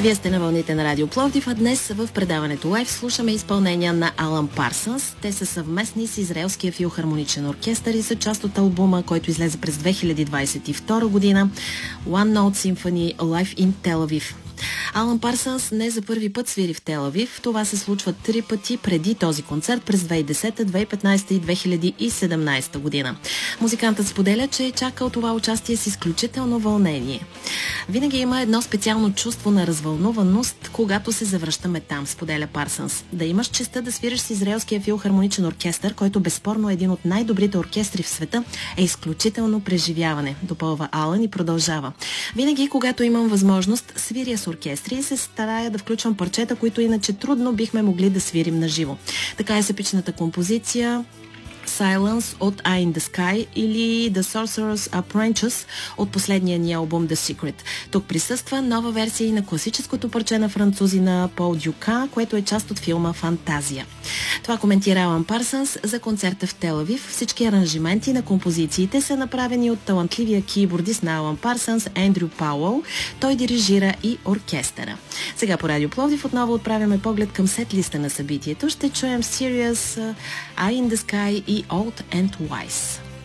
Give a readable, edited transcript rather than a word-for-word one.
Вие сте на вълните на Радио Пловдив, а днес в предаването Лайв слушаме изпълнения на Алан Парсънс. Те са съвместни с Израелския филхармоничен оркестър и са част от албума, който излезе през 2022 година One Note Symphony Live in Tel Aviv. Алан Парсънс не за първи път свири в Тел Авив. Това се случва 3 пъти преди този концерт през 2010, 2015 и 2017 година. Музикантът споделя, че е чакал това участие с изключително вълнение. Винаги има едно специално чувство на развълнуваност, когато се завръщаме там, споделя Парсънс. Да имаш честта да свириш с Израелския филхармоничен оркестър, който безспорно е един от най-добрите оркестри в света, е изключително преживяване, допълва Алан и продължава. Винаги, когато имам възможност, свиря с оркестри и се старая да включвам парчета, които иначе трудно бихме могли да свирим на живо. Така е с епичната композиция Silence от Eye in the Sky или The Sorcerer's Apprentice от последния ни албум The Secret. Тук присъства нова версия и на класическото парче на французина Пол Дюка, което е част от филма Фантазия. Това коментира Алан Парсънс за концерта в Тел Авив. Всички аранжименти на композициите са направени от талантливия кийбордист на Алан Парсънс Ендрю Пауъл. Той дирижира и оркестъра. Сега по Радио Пловдив отново отправяме поглед към сет-листа на събитието. Ще чуем Sirius, Eye in the Sky и Old and Wise.